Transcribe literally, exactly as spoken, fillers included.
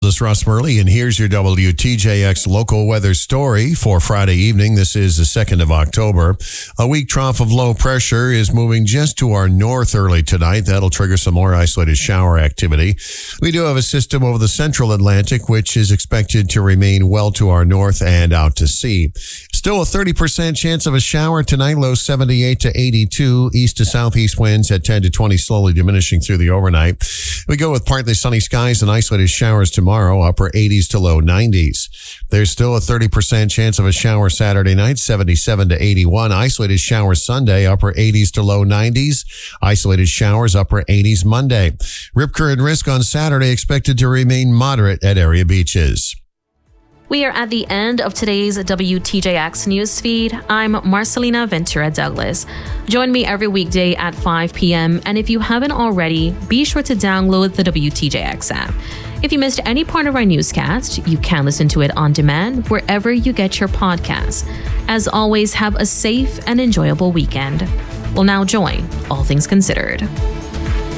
is Russ Murley, and here's your W T J X local weather story for Friday evening. This is the second of October. A weak trough of low pressure is moving just to our north early tonight. That'll trigger some more isolated shower activity. We do have a system over the central Atlantic, which is expected to remain well to our north and out to sea. Still a thirty percent chance of a shower tonight, low seventy-eight to eighty-two, east to southeast winds at ten to twenty, slowly diminishing through the overnight. We go with partly sunny skies and isolated showers tomorrow, upper eighties to low nineties. There's still a thirty percent chance of a shower Saturday night, seventy-seven to eighty-one. Isolated showers Sunday, upper eighties to low nineties. Isolated showers, upper eighties Monday. Rip current risk on Saturday expected to remain moderate at area beaches. We are at the end of today's W T J X newsfeed. I'm Marcelina Ventura Douglas. Join me every weekday at five p.m. And if you haven't already, be sure to download the W T J X app. If you missed any part of our newscast, you can listen to it on demand wherever you get your podcasts. As always, have a safe and enjoyable weekend. We'll now join All Things Considered.